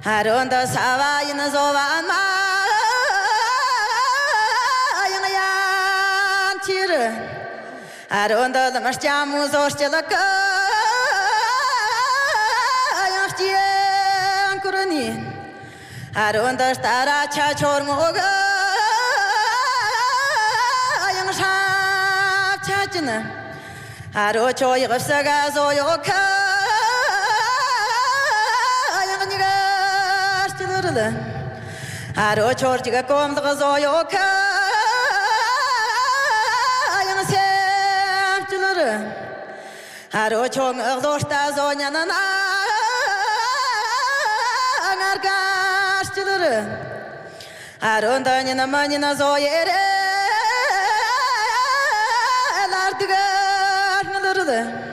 Aronda sava ina zovan ma yang yan tir Aronda da marchamu zoshtelaka yang stien kurani Aronda stara cha chormoga yang shap chachina Aro choy gafsaga zoyoka Aro chorchiga komdaga zoyoka yang semchilar Aro chong agdoshta zonyana nargashchilar Aro ndanyana manina zoyere lardiga nalar